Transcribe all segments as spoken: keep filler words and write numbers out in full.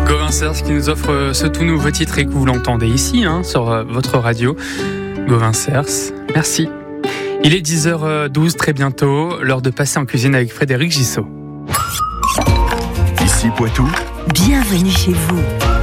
Gauvin Cers qui nous offre ce tout nouveau titre et que vous l'entendez ici hein, sur votre radio. Gauvin Cers, merci. Il est dix heures douze, très bientôt, l'heure de passer en cuisine avec Frédéric Gissot. Ici Poitou. Bienvenue chez vous.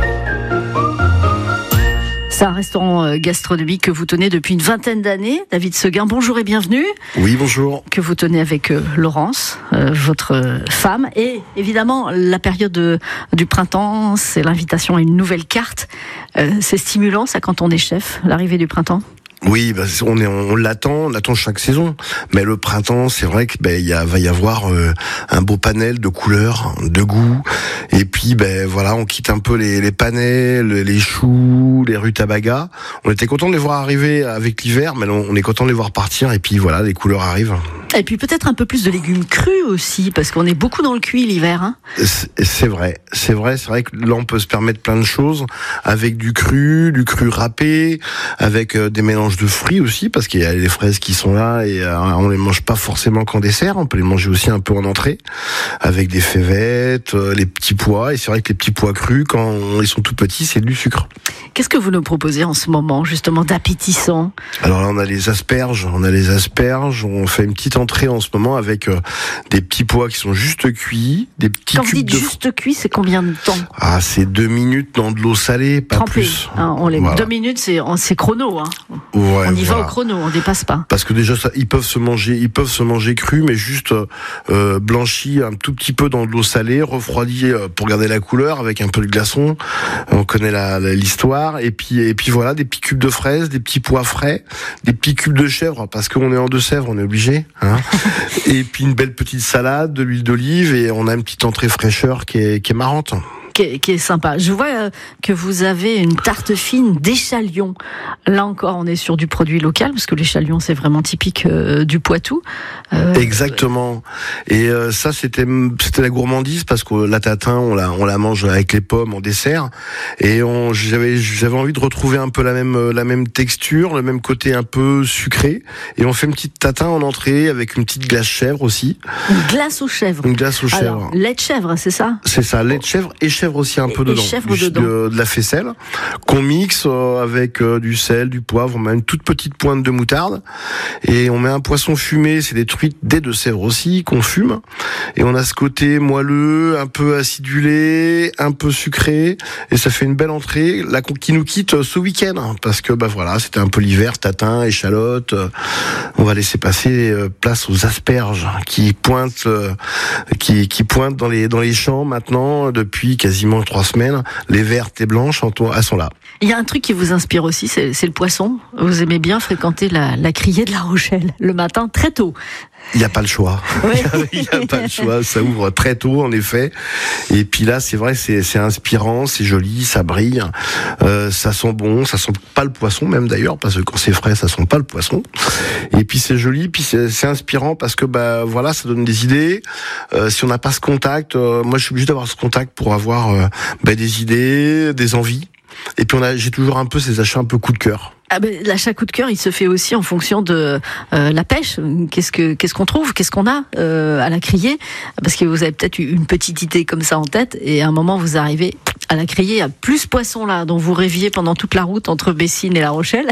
C'est un restaurant gastronomique que vous tenez depuis une vingtaine d'années. David Seguin, bonjour et bienvenue. Oui, bonjour. Que vous tenez avec euh, Laurence, euh, votre femme. Et évidemment, la période de, du printemps, c'est l'invitation à une nouvelle carte. Euh, c'est stimulant, ça, quand on est chef, l'arrivée du printemps? Oui, bah, on, est, on l'attend, on l'attend chaque saison. Mais le printemps, c'est vrai que ben, y a, va y avoir euh, un beau panel de couleurs, de goûts. Et puis, ben voilà, on quitte un peu les, les panels, les choux, les rutabagas. On était content de les voir arriver avec l'hiver, mais on est content de les voir partir. Et puis voilà, les couleurs arrivent. Et puis peut-être un peu plus de légumes crus aussi, parce qu'on est beaucoup dans le cuit l'hiver. Hein. C'est, c'est vrai, c'est vrai, c'est vrai que là on peut se permettre plein de choses avec du cru, du cru râpé, avec euh, des mélanges de fruits aussi, parce qu'il y a les fraises qui sont là et euh, on les mange pas forcément qu'en dessert, on peut les manger aussi un peu en entrée, avec des fèvettes, euh, les petits pois. Et c'est vrai que les petits pois crus, quand ils sont tout petits, c'est du sucre. Qu'est-ce que vous nous proposez en ce moment, justement, d'appétissant? Alors là, on a les asperges, on a les asperges, on fait une petite entrée en ce moment avec euh, des petits pois qui sont juste cuits, des petits Quand cubes vous dites de... juste cuit, c'est combien de temps? Ah, c'est deux minutes dans de l'eau salée, pas Trempé. plus. Hein, on les... Voilà. Deux minutes, c'est, c'est chrono. Hein. Ouais, on y voilà. va au chrono, on dépasse pas. Parce que déjà, ça, ils peuvent se manger, ils peuvent se manger crus, mais juste euh, blanchis un tout petit peu dans de l'eau salée, refroidis euh, pour garder la couleur avec un peu de glaçon. On connaît la, la, l'histoire. Et puis, et puis voilà, des petits cubes de fraises, des petits pois frais, des petits cubes de chèvre, parce qu'on est en Deux-Sèvres, on est obligé. Hein. Et puis une belle petite salade, de l'huile d'olive, et on a une petite entrée fraîcheur qui est, qui est marrante. Qui est, qui est sympa. Je vois euh, que vous avez une tarte fine d'échalion. Là encore, on est sur du produit local, parce que l'échalion, c'est vraiment typique euh, du Poitou. Euh, Exactement. Et euh, ça, c'était c'était la gourmandise, parce que la tatin, on la on la mange avec les pommes en dessert. Et on j'avais j'avais envie de retrouver un peu la même la même texture, le même côté un peu sucré. Et on fait une petite tatin en entrée avec une petite glace chèvre aussi. Une glace aux chèvres. Une glace aux chèvres. Alors, lait de chèvre, c'est ça? C'est ça, lait de chèvre et chèvre aussi un peu et dedans. Chèvre du, dedans. De, de la faisselle qu'on mixe euh, avec euh, du sel, du poivre. On met une toute petite pointe de moutarde et on met un poisson fumé. C'est des truites des Deux-Sèvres aussi qu'on fume. Et on a ce côté moelleux, un peu acidulé, un peu sucré, et ça fait une belle entrée là qui nous quitte ce week-end, hein, parce que bah voilà, c'était un peu l'hiver, tatin, échalote. Euh, on va laisser passer euh, place aux asperges qui pointent, euh, qui qui pointent dans les dans les champs maintenant depuis quasiment trois semaines. Les vertes et blanches, elles sont là. Il y a un truc qui vous inspire aussi, c'est, c'est le poisson. Vous aimez bien fréquenter la, la criée de La Rochelle le matin très tôt. Il n'y a pas le choix. Oui. Il n'y a pas le choix. Ça ouvre très tôt, en effet. Et puis là, c'est vrai, c'est, c'est inspirant, c'est joli, ça brille. Euh, ça sent bon, ça sent pas le poisson, même d'ailleurs, parce que quand c'est frais, ça sent pas le poisson. Et puis c'est joli, puis c'est, c'est inspirant parce que, bah, voilà, ça donne des idées. Euh, si on n'a pas ce contact, euh, moi, je suis obligé d'avoir ce contact pour avoir, euh, bah, des idées, des envies. Et puis on a, j'ai toujours un peu ces achats un peu coup de cœur. Ah ben, l'achat coup de cœur, il se fait aussi en fonction de euh, la pêche. Qu'est-ce que qu'est-ce qu'on trouve, qu'est-ce qu'on a euh, à la criée? Parce que vous avez peut-être une petite idée comme ça en tête, et à un moment vous arrivez à la criée, il y a plus poisson là, dont vous rêviez pendant toute la route entre Bessines et La Rochelle.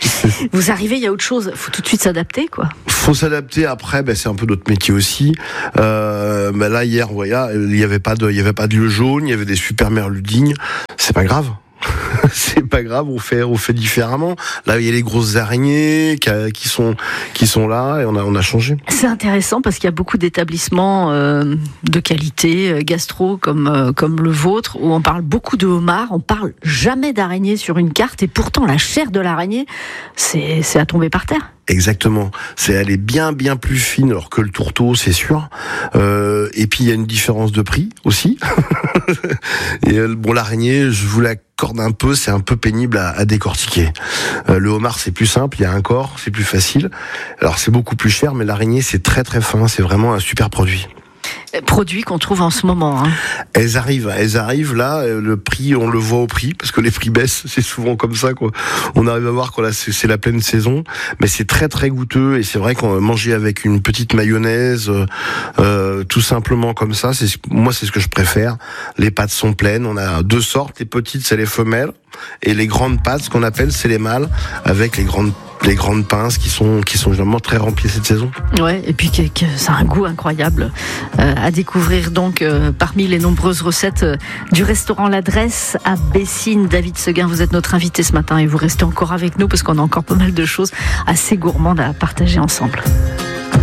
Vous arrivez, il y a autre chose. Faut tout de suite s'adapter, quoi. Faut s'adapter. Après, ben c'est un peu notre métier aussi. Euh, ben là hier, voilà, il y avait pas de, il y avait pas de lieu jaune, il y avait des super merludines. C'est pas grave. C'est pas grave, on fait, on fait différemment. Là, il y a les grosses araignées qui, qui sont, qui sont là, et on a, on a changé. C'est intéressant parce qu'il y a beaucoup d'établissements euh, de qualité, euh, gastro comme euh, comme le vôtre, où on parle beaucoup de homards, on parle jamais d'araignées sur une carte, et pourtant la chair de l'araignée, c'est, c'est à tomber par terre. Exactement. C'est, elle est bien, bien plus fine, alors que le tourteau, c'est sûr. Euh, et puis, il y a une différence de prix aussi. Et euh, bon, l'araignée, je vous l'accorde un peu, c'est un peu pénible à, à décortiquer. Euh, le homard, c'est plus simple, il y a un corps, c'est plus facile. Alors, c'est beaucoup plus cher, mais l'araignée, c'est très, très fin. C'est vraiment un super produit. Produits qu'on trouve en ce moment. Hein. Elles arrivent, elles arrivent là. Le prix, on le voit au prix parce que les prix baissent. C'est souvent comme ça, quoi. On arrive à voir que là, c'est, c'est la pleine saison, mais c'est très très goûteux et c'est vrai qu'on manger avec une petite mayonnaise, euh, tout simplement comme ça. C'est moi, c'est ce que je préfère. Les pâtes sont pleines. On a deux sortes. Les petites, c'est les femelles, et les grandes pâtes, ce qu'on appelle, c'est les mâles, avec les grandes les grandes pinces qui sont qui sont généralement très remplies cette saison. Ouais, et puis que, que ça a un goût incroyable euh, à découvrir donc euh, parmi les nombreuses recettes euh, du restaurant L'Adresse à Bessines. David Seguin, vous êtes notre invité ce matin et vous restez encore avec nous parce qu'on a encore pas mal de choses assez gourmandes à partager ensemble.